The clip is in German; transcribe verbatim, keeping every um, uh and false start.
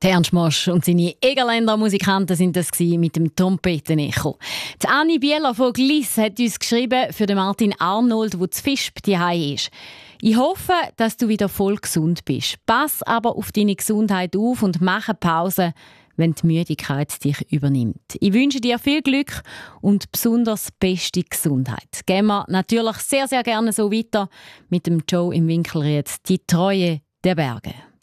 Ernst Mosch und seine Egerländer Musikanten sind das mit dem Trompetenecho. Die Anni Bieler von Gliss hat uns geschrieben für den Martin Arnold, der zu Visp daheim ist. Ich hoffe, dass du wieder voll gesund bist. Pass aber auf deine Gesundheit auf und mach eine Pause, wenn die Müdigkeit dich übernimmt. Ich wünsche dir viel Glück und besonders beste Gesundheit. Gehen wir natürlich sehr, sehr gerne so weiter mit dem Joe im Winkelried, die Treue der Berge.